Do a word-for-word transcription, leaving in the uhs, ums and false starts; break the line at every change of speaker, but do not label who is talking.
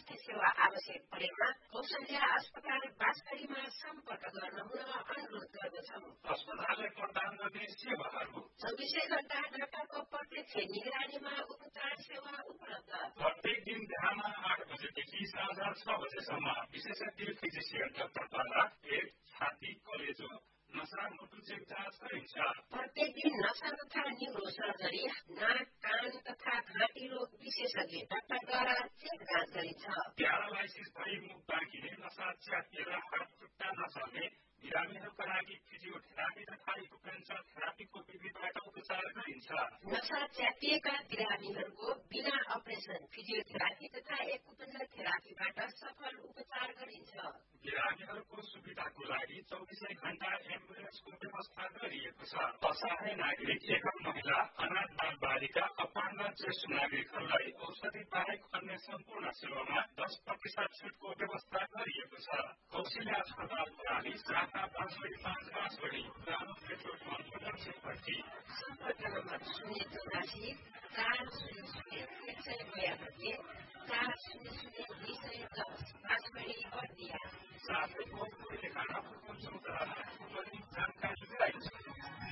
स्वास्थ्य सेवा आवश्यक परेमा कौशल्या अस्पताल बाँसबारीमा सम्पर्क गर्न हुन अनुरोध गर्दछौं।
अस्पतालले प्रदान गर्ने सेवाहरू
चौबिसै घण्टा डाक्टरको प्रत्यक्ष निगरानीमा उपचार सेवा उपलब्ध।
प्रत्येक दिन बिहान आठ बजेदेखि साँझ छ बजेसम्म विशेषज्ञ फिजिसियन डाक्टरद्वारा पेट, छाती, कलेजो, नसा, मुटु चेक जाँच गरिन्छ।
प्रत्येक दिन नसा तथा न्युरो सर्जरी, नाक, कान तथा घाँटी रोग विशेषज्ञ डाक्टरद्वारा चेक जाँच गरिन्छ।
प्यारालाइसिस भई मुख बाँकिने, नसा च्यातिएर हात खुट्टा नचल्ने बिरामीहरूका लागि फिजियोथेरापी तथा एक्युपेन्सर थेरापीको विधिबाट उपचार गरिन्छ।
नसा च्यातिएका बिरामीहरूको बिना अपरेसन फिजियोथेरापी तथा एक्युपेन्सर थेरापीबाट सफल उपचार गरिन्छ।
बिरामीहरूको सुविधाको लागि चौबिसै घण्टा एम्बुलेन्सको व्यवस्था गरिएको छ। असहाय नागरिक, एकल महिला, अनाथ बाल बालिका, अपाङ्ग ज्येष्ठ नागरिकहरूलाई औषधि बाहेक अन्य सम्पूर्ण सेवामा दस प्रतिशत छुटको व्यवस्था गरिएको छ। कौशल्या अस्पताल प्रणाली शाखा बाँसबारी पाँच बाँसबारी पुरानो पेट्रोल पम्प दक्षिणपट्टि।
सम्पर्क नम्बर शून्य चौरासी